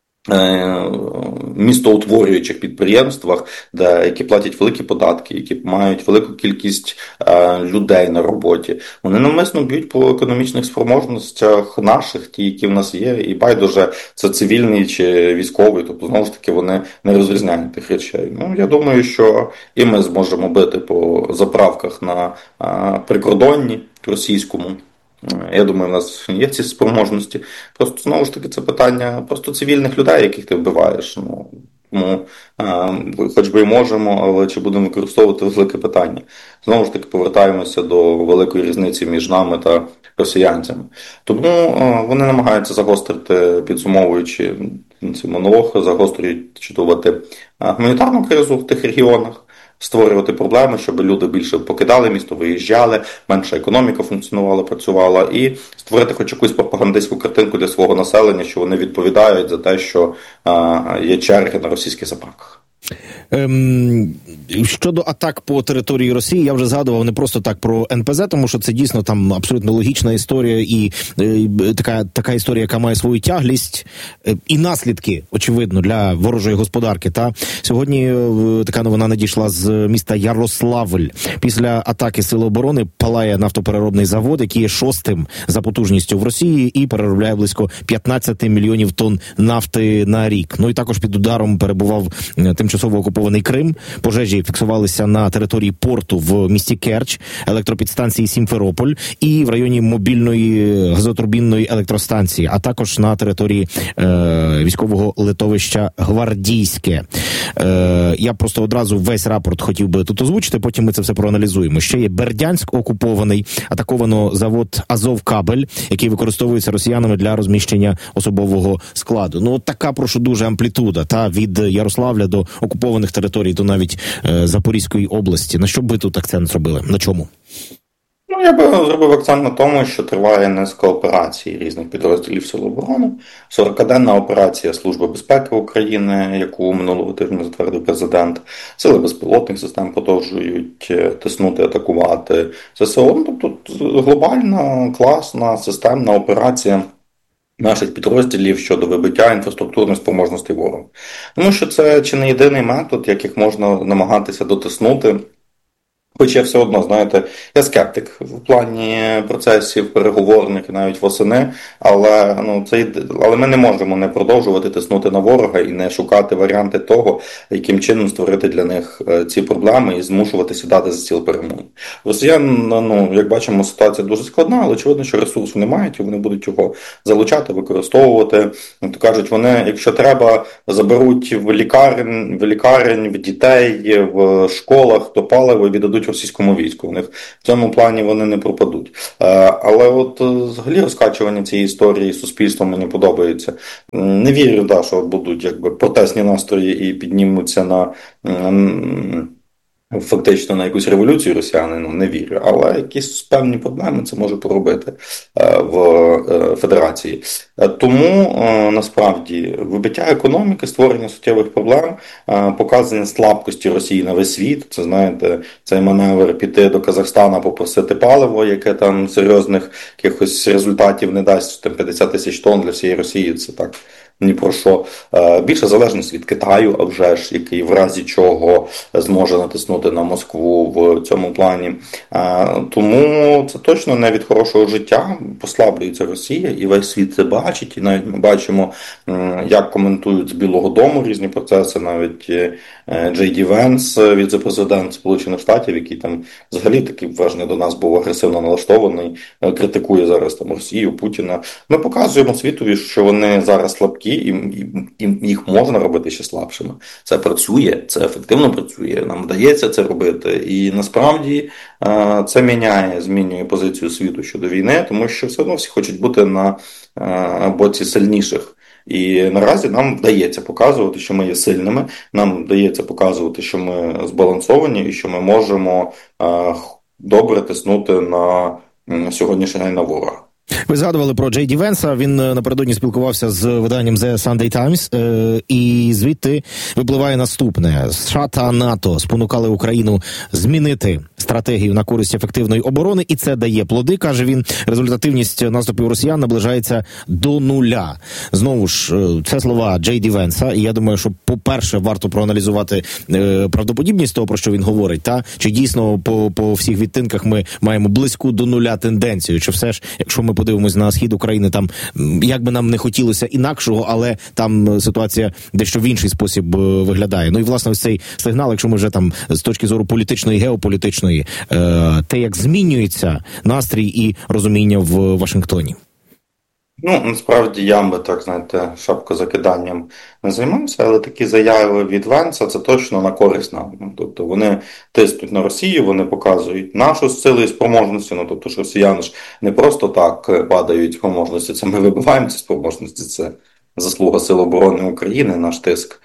містоутворюючих підприємствах, які платять великі податки, які мають велику кількість людей на роботі. Вони навмисно б'ють по економічних спроможностях наших, ті, які в нас є, і байдуже, це цивільний чи військовий, тобто, знову ж таки, вони не розрізняють тих речей. Я думаю, що і ми зможемо бити по заправках на прикордонні російському. Я думаю, у нас є ці спроможності. Просто, знову ж таки, це питання просто цивільних людей, яких ти вбиваєш. Хоч би і можемо, але чи будемо використовувати, велике питання. Знову ж таки, повертаємося до великої різниці між нами та росіянцями. Тому вони намагаються загострити, підсумовуючи цей монолог, загострювати гуманітарну кризу в тих регіонах, створювати проблеми, щоб люди більше покидали місто, виїжджали, менша економіка функціонувала, працювала, і створити хоч якусь пропагандистську картинку для свого населення, що вони відповідають за те, що є черги на російських заправках. Щодо атак по території Росії, я вже згадував не просто так про НПЗ, тому що це дійсно там абсолютно логічна історія і така історія, яка має свою тяглість і наслідки, очевидно, для ворожої господарки. Та сьогодні така новина надійшла з міста Ярославль. Після атаки Сил оборони палає нафтопереробний завод, який є 6-м за потужністю в Росії і переробляє близько 15 мільйонів тонн нафти на рік. І також під ударом перебував тимчасово окупований Крим. Пожежі фіксувалися на території порту в місті Керч, електропідстанції Сімферополь і в районі мобільної газотурбінної електростанції, а також на території військового литовища Гвардійське. Я просто одразу весь рапорт хотів би тут озвучити, потім ми це все проаналізуємо. Ще є Бердянськ окупований, атаковано завод Азовкабель, який використовується росіянами для розміщення особового складу. Така, прошу, дуже амплітуда, від Ярославля до окупованих територій, до навіть Запорізької області. На що би тут акцент зробили? На чому? Я би зробив акцент на тому, що триває низка операцій різних підрозділів Сил оборони. 40-денна операція Служби безпеки України, яку минулого тижня затвердив президент. Сили безпілотних систем продовжують тиснути, атакувати ЗСУ. Тобто глобальна, класна, системна операція наших підрозділів щодо вибиття інфраструктурних спроможностей ворога. Тому що це чи не єдиний метод, яких можна намагатися дотиснути. Хоч я все одно, знаєте, я скептик в плані процесів переговорних і навіть восени, але ми не можемо не продовжувати тиснути на ворога і не шукати варіанти того, яким чином створити для них ці проблеми і змушувати сідати за стіл перемовин. Росіян, як бачимо, ситуація дуже складна, але очевидно, що ресурсу не мають, і вони будуть його залучати, використовувати. То кажуть, вони, якщо треба, заберуть в лікарень, в дітей, в школах, то паливо і віддадуть російському війську. У них в цьому плані вони не пропадуть. Але от взагалі розкачування цієї історії суспільством мені подобається. Не вірю, що будуть протестні настрої і піднімуться на фактично на якусь революцію росіяни, не вірю. Але якісь певні проблеми це може поробити в Федерації. Тому, насправді, вибиття економіки, створення суттєвих проблем, показання слабкості Росії на весь світ. Це, знаєте, цей маневр піти до Казахстана, попросити паливо, яке там серйозних якихось результатів не дасть, там 50 тисяч тонн для всієї Росії, це так. Ні про що. Більша залежність від Китаю, а вже ж, який в разі чого зможе натиснути на Москву в цьому плані. Тому це точно не від хорошого життя. Послаблюється Росія, і весь світ це бачить. І навіть ми бачимо, як коментують з Білого Дому різні процеси. Навіть Джей Ді Венс, віце-президент Сполучених Штатів, який там взагалі такий вважний до нас був агресивно налаштований, критикує зараз там Росію, Путіна. Ми показуємо світові, що вони зараз слабкі, і їх можна робити ще слабшими. Це працює, це ефективно працює, нам вдається це робити. І насправді це змінює позицію світу щодо війни, тому що все одно всі хочуть бути на боці сильніших. І наразі нам вдається показувати, що ми є сильними, нам вдається показувати, що ми збалансовані і що ми можемо добре тиснути на сьогоднішній день на ворога. Ви згадували про Джей Ді Венса, він напередодні спілкувався з виданням The Sunday Times, і звідти випливає наступне. США та НАТО спонукали Україну змінити стратегію на користь ефективної оборони, і це дає плоди, каже він. Результативність наступів росіян наближається до нуля. Знову ж, це слова Джей Ді Венса, і я думаю, що, по-перше, варто проаналізувати правдоподібність того, про що він говорить, чи дійсно по всіх відтинках ми маємо близьку до нуля тенденцію, чи все ж, якщо ми подивимось на схід України, там, як би нам не хотілося інакшого, але там ситуація дещо в інший спосіб виглядає. Ну і, власне, ось цей сигнал, якщо ми вже там з точки зору політичної, геополітичної, те, як змінюється настрій і розуміння в Вашингтоні. Насправді я би так, знаєте, шапкозакиданням не займався, але такі заяви від Венса – це точно на користь нам. Тобто вони тиснуть на Росію, вони показують нашу силу і спроможності, тобто ж росіяни ж не просто так падають спроможності, це ми вибиваємо ці спроможності, це заслуга Сил оборони України, наш тиск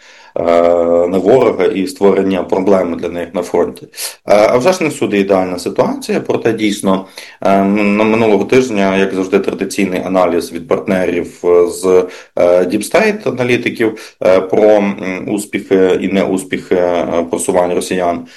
на ворога і створення проблем для них на фронті. А вже ж не всюди ідеальна ситуація, проте дійсно минулого тижня, як завжди, традиційний аналіз від партнерів з Deep State аналітиків про успіхи і неуспіхи просування росіян.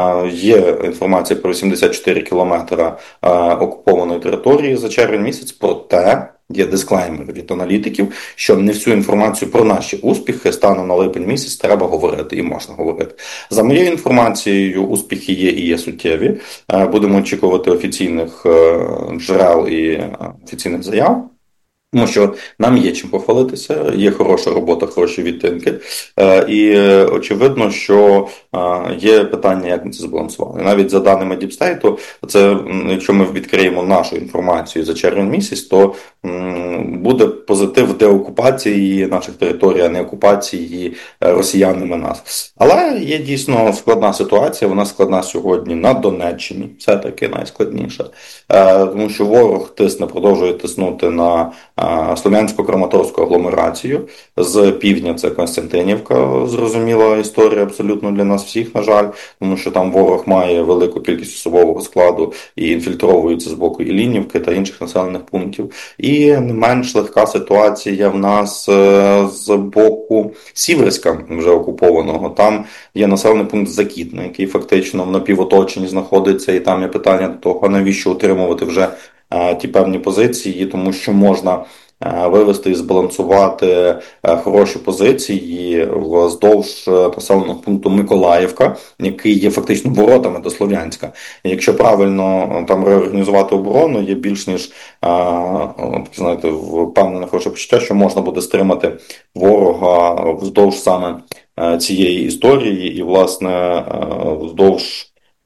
Є інформація про 84 кілометри окупованої території за червень місяць, проте є дисклеймер від аналітиків, що не всю інформацію про наші успіхи станом на липень місяць треба говорити і можна говорити. За моєю інформацією, успіхи є і є суттєві. Будемо очікувати офіційних джерел і офіційних заяв. Тому що нам є чим похвалитися, є хороша робота, хороші відтинки. І очевидно, що є питання, як ми це збалансували. Навіть за даними Deep State, це, якщо ми відкриємо нашу інформацію за червень місяць, то буде позитив деокупації наших територій, а не окупації росіянами нас. Але є дійсно складна ситуація, вона складна сьогодні на Донеччині, все-таки найскладніша. Тому що ворог продовжує тиснути на Слов'янсько-Краматорську агломерацію. З півдня це Костянтинівка, зрозуміла історія абсолютно для нас всіх, на жаль, тому що там ворог має велику кількість особового складу і інфільтровується з боку Іллінівки та інших населених пунктів. І не менш легка ситуація в нас з боку Сіверська, вже окупованого. Там є населений пункт Закітне, який фактично в напівоточенні знаходиться, і там є питання до того, навіщо утримувати вже ті певні позиції, тому що можна вивести і збалансувати хороші позиції вздовж населеного пункту Миколаївка, який є фактично воротами до Слов'янська. І якщо правильно там реорганізувати оборону, є більш ніж, знаєте, впевнене хороше почуття, що можна буде стримати ворога вздовж саме цієї історії і, власне, вздовж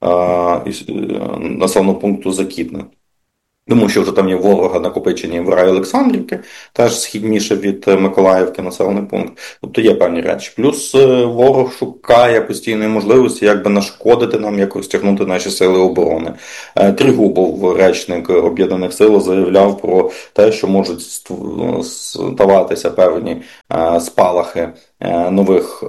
населеного пункту Закітне. Тому що вже там є ворога накопичені в районі Олександрівки, теж східніше від Миколаївки населений пункт. Тобто є певні речі. Плюс ворог шукає постійної можливості, як би нашкодити нам, як розтягнути наші сили оборони. Тригубов, речник Об'єднаних сил, заявляв про те, що можуть ставатися певні спалахи нових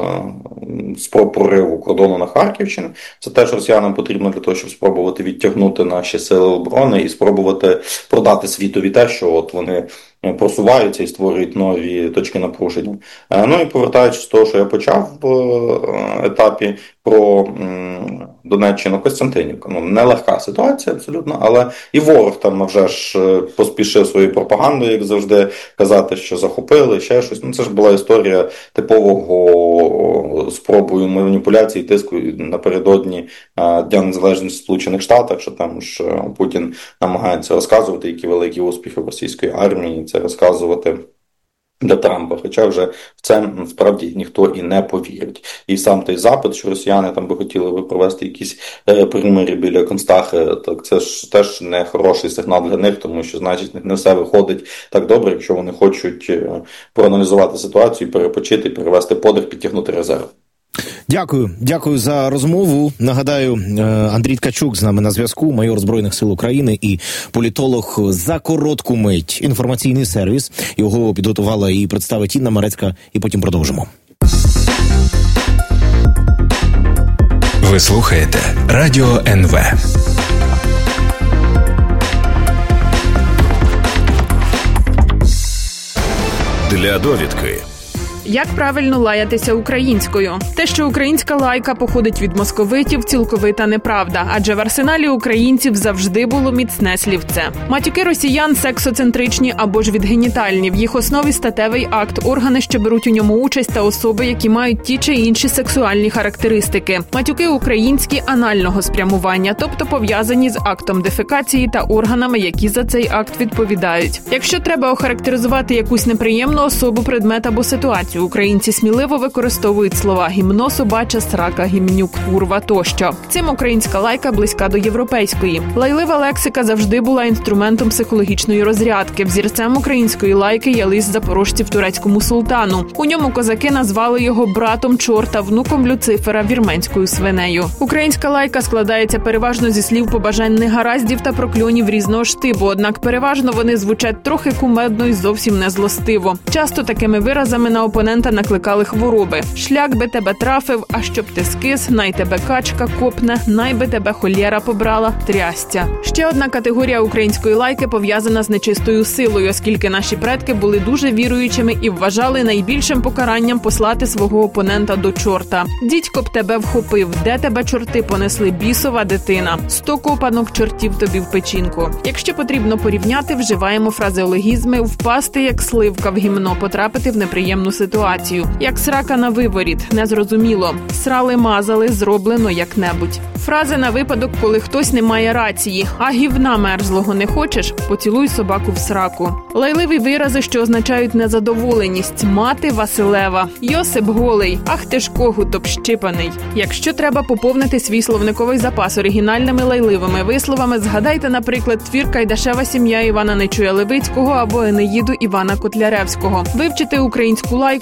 спроб прориву кордону на Харківщину. Це теж росіянам потрібно для того, щоб спробувати відтягнути наші сили оборони і спробувати продати світові те, що от вони просуваються і створюють нові точки напруження. Ну і повертаючись до того, що я почав в етапі про Донеччину, Костянтинівка. Ну, нелегка ситуація абсолютно, але і ворог там вже ж поспішив своєю пропагандою, як завжди, казати, що захопили, ще щось. Ну, це ж була історія типового спробою маніпуляції, тиску напередодні Дня Незалежності в Сполучених Штатах, що там ж Путін намагається розказувати, які великі успіхи російської армії, це розказувати для Трампа, хоча вже в це справді ніхто і не повірить. І сам той запит, що росіяни там би хотіли провести якісь примири біля Констахи, так це ж теж не хороший сигнал для них, тому що, значить, не все виходить так добре, якщо вони хочуть проаналізувати ситуацію, перепочити, перевести подих, підтягнути резерв. Дякую за розмову. Нагадаю, Андрій Ткачук з нами на зв'язку, майор Збройних сил України і політолог. За коротку мить інформаційний сервіс. Його підготувала і представить Інна Марецька, і потім продовжимо. Ви слухаєте Радіо НВ. Для довідки. Як правильно лаятися українською? Те, що українська лайка походить від московитів, цілковита неправда, адже в арсеналі українців завжди було міцне слівце. Матюки росіян сексоцентричні або ж відгенітальні. В їх основі статевий акт, органи, що беруть у ньому участь, та особи, які мають ті чи інші сексуальні характеристики. Матюки українські анального спрямування, тобто пов'язані з актом дефекації та органами, які за цей акт відповідають. Якщо треба охарактеризувати якусь неприємну особу, предмет або ситуацію, українці сміливо використовують слова гімно, собача, срака, гімнюк, курва тощо. Цим українська лайка близька до європейської. Лайлива лексика завжди була інструментом психологічної розрядки. Взірцем української лайки є лист запорожців турецькому султану. У ньому козаки назвали його братом чорта, внуком Люцифера, вірменською свинею. Українська лайка складається переважно зі слів побажань негараздів та прокльонів різного штибу, однак переважно вони звучать трохи кумедно і зовсім не злостиво. Часто такими виразами на опонента накликали хвороби. Шлях би тебе трафив, а щоб ти скис, най тебе качка копне, най би тебе холєра побрала, трястя. Ще одна категорія української лайки пов'язана з нечистою силою, оскільки наші предки були дуже віруючими і вважали найбільшим покаранням послати свого опонента до чорта. Дідько б тебе вхопив, де тебе чорти понесли, бісова дитина. 100 копанок чортів тобі в печінку. Якщо потрібно порівняти, вживаємо фразеологізми «впасти як сливка в гімно», «потрапити в неприємну ситуацію». Як срака на виворіт, незрозуміло. Срали-мазали, зроблено як-небудь. Фрази на випадок, коли хтось не має рації. А гівна мерзлого не хочеш? Поцілуй собаку в сраку. Лайливі вирази, що означають незадоволеність. Мати Василева. Йосип голий. Ах ти ж когут общипаний. Якщо треба поповнити свій словниковий запас оригінальними лайливими висловами, згадайте, наприклад, твір «Кайдашева сім'я» Івана Нечуя Левицького або «Енеїду» Івана Котляревського. Вивчити українську лайку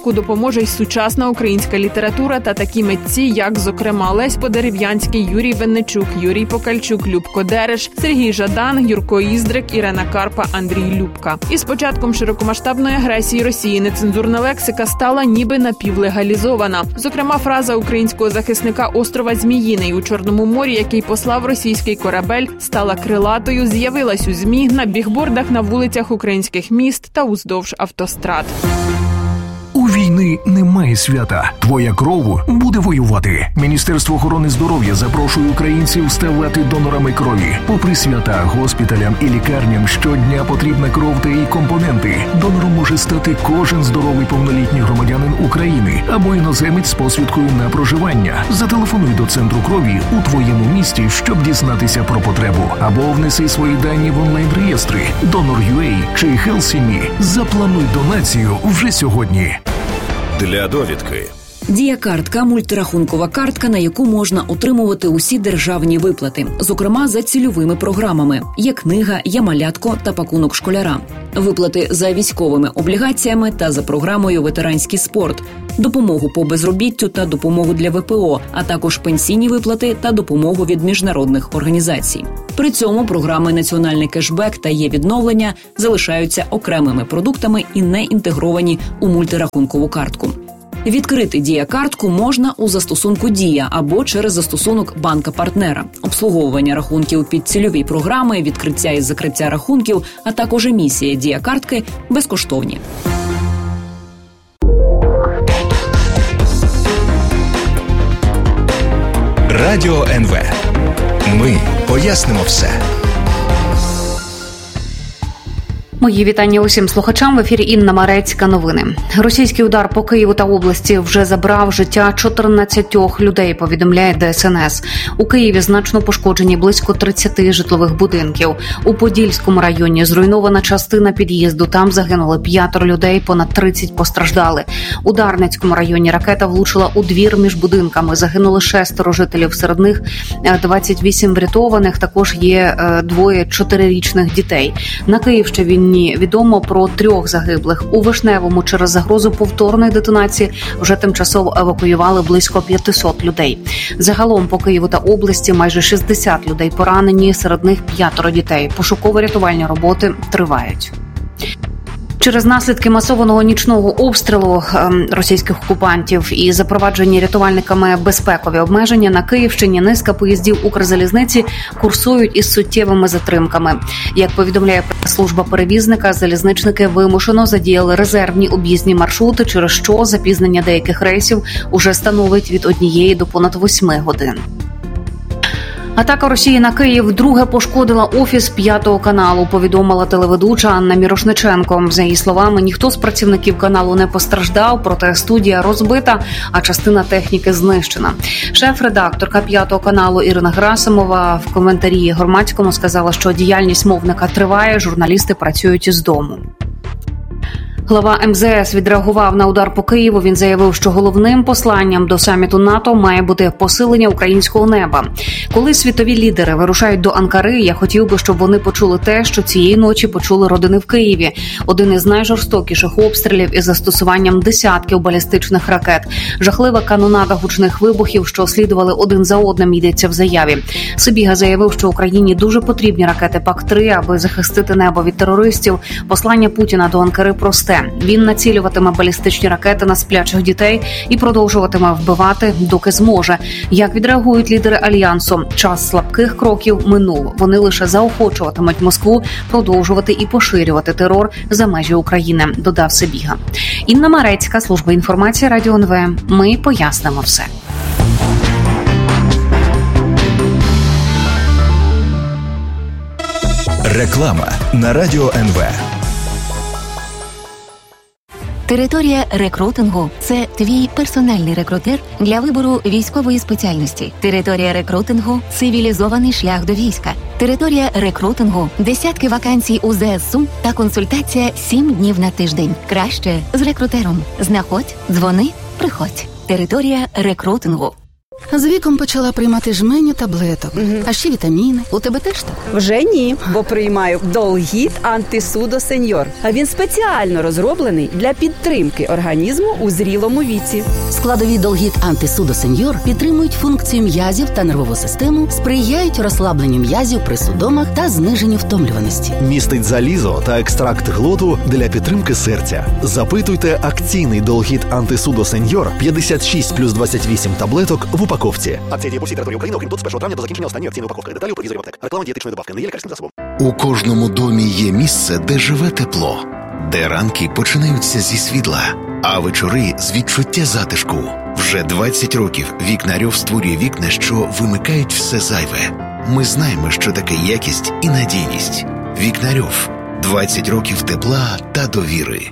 напрямку допоможе й сучасна українська література та такі митці, як, зокрема, Лесь Подерев'янський, Юрій Винничук, Юрій Покальчук, Любко Дереш, Сергій Жадан, Юрко Іздрик, Ірена Карпа, Андрій Любка. І з початком широкомасштабної агресії Росії нецензурна лексика стала ніби напівлегалізована. Зокрема, фраза українського захисника острова Зміїний у Чорному морі, який послав російський корабель, стала крилатою, з'явилась у ЗМІ, на бігбордах на вулицях українських міст та уздовж автострад. У війни немає свята. Твоя кров буде воювати. Міністерство охорони здоров'я запрошує українців ставати донорами крові. Попри свята, госпіталям і лікарням щодня потрібна кров та її компоненти. Донором може стати кожен здоровий повнолітній громадянин України або іноземець з посвідкою на проживання. Зателефонуй до центру крові у твоєму місті, щоб дізнатися про потребу. Або внеси свої дані в онлайн-реєстри Donor.ua чи HealthSime. Заплануй донацію вже сьогодні. Для довідки. Дія-картка – мультирахункова картка, на яку можна отримувати усі державні виплати, зокрема за цільовими програмами. Є книга, є малятко та пакунок школяра. Виплати за військовими облігаціями та за програмою «Ветеранський спорт», допомогу по безробіттю та допомогу для ВПО, а також пенсійні виплати та допомогу від міжнародних організацій. При цьому програми «Національний кешбек» та «Є-відновлення» залишаються окремими продуктами і не інтегровані у мультирахункову картку. Відкрити Дія-картку можна у застосунку Дія або через застосунок банка-партнера. Обслуговування рахунків під цільові програми, відкриття і закриття рахунків, а також емісія Дія-картки безкоштовні. Радіо НВ. Ми пояснимо все. Мої вітання усім слухачам. В ефірі Інна Марецька. Новини. Російський удар по Києву та області вже забрав життя 14 людей, повідомляє ДСНС. У Києві значно пошкоджені близько 30 житлових будинків. У Подільському районі зруйнована частина під'їзду. Там загинули 5 людей, понад 30 постраждали. У Дарницькому районі ракета влучила у двір між будинками. Загинули 6 жителів, серед них 28 врятованих. Також є 2 4-річних дітей. На Київщині відомо про 3 загиблих. У Вишневому через загрозу повторної детонації вже тимчасово евакуювали близько 500 людей. Загалом по Києву та області майже 60 людей поранені, серед них 5 дітей. Пошуково-рятувальні роботи тривають. Через наслідки масованого нічного обстрілу російських окупантів і запроваджені рятувальниками безпекові обмеження на Київщині низка поїздів Укрзалізниці курсують із суттєвими затримками. Як повідомляє прес-служба перевізника, залізничники вимушено задіяли резервні об'їзні маршрути, через що запізнення деяких рейсів уже становить від 1 до понад 8 годин. Атака Росії на Київ вдруге пошкодила офіс 5-го каналу, повідомила телеведуча Анна Мірошниченко. За її словами, ніхто з працівників каналу не постраждав, проте студія розбита, а частина техніки знищена. Шеф-редакторка 5-го каналу Ірина Герасимова в коментарі Громадському сказала, що діяльність мовника триває, журналісти працюють із дому. Глава МЗС відреагував на удар по Києву. Він заявив, що головним посланням до саміту НАТО має бути посилення українського неба. Коли світові лідери вирушають до Анкари, я хотів би, щоб вони почули те, що цієї ночі почули родини в Києві. Один із найжорстокіших обстрілів із застосуванням десятків балістичних ракет. Жахлива канонада гучних вибухів, що слідували один за одним, йдеться в заяві. Сибіга заявив, що Україні дуже потрібні ракети ПАК-3, аби захистити небо від терористів. Послання Путіна до Анкари просте. Він націлюватиме балістичні ракети на сплячих дітей і продовжуватиме вбивати, доки зможе. Як відреагують лідери Альянсу? Час слабких кроків минув. Вони лише заохочуватимуть Москву продовжувати і поширювати терор за межі України, додав Сибіга. Інна Марецька, служба інформації Радіо НВ. Ми пояснимо все. Реклама на Радіо НВ. Територія рекрутингу – це твій персональний рекрутер для вибору військової спеціальності. Територія рекрутингу – цивілізований шлях до війська. Територія рекрутингу – десятки вакансій у ЗСУ та консультація 7 днів на тиждень. Краще з рекрутером. Знаходь, дзвони, приходь. Територія рекрутингу. З віком почала приймати жменю таблеток, а ще вітаміни. У тебе теж так? Вже ні, бо приймаю Долгіт Антисудо Сеньор. А він спеціально розроблений для підтримки організму у зрілому віці. Складові Долгіт Антисудо Сеньор підтримують функцію м'язів та нервову систему, сприяють розслабленню м'язів при судомах та зниженню втомлюваності. Містить залізо та екстракт глоту для підтримки серця. Запитуйте акційний Долгіт Антисудо Сеньор 56 плюс 28 таблеток в упаковці. Акція діє по всій території України, окрім тут з 1 травня до закінчення останньої акційної упаковки. Деталі у провізорі аптек. Реклама дієтичної добавки не є лікарським засобом. У кожному домі є місце, де живе тепло, де ранки починаються зі світла, а вечори з відчуття затишку. Вже 20 років Вікнарьов створює вікна, що вимикають все зайве. Ми знаємо, що таке якість і надійність. Вікнарьов. 20 років тепла та довіри.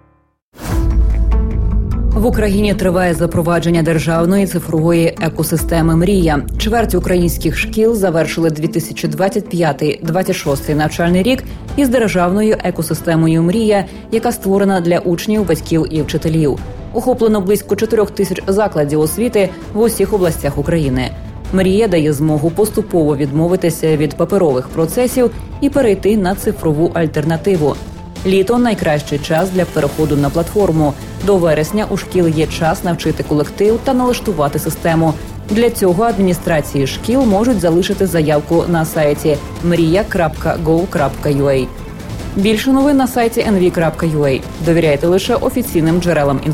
В Україні триває запровадження державної цифрової екосистеми «Мрія». Чверть українських шкіл завершили 2025-26 навчальний рік із державною екосистемою «Мрія», яка створена для учнів, батьків і вчителів. Охоплено близько 4 тисяч закладів освіти в усіх областях України. «Мрія» дає змогу поступово відмовитися від паперових процесів і перейти на цифрову альтернативу. Літо – найкращий час для переходу на платформу. До вересня у шкіл є час навчити колектив та налаштувати систему. Для цього адміністрації шкіл можуть залишити заявку на сайті mriya.gov.ua. Більше новин на сайті nv.ua. Довіряйте лише офіційним джерелам інформації.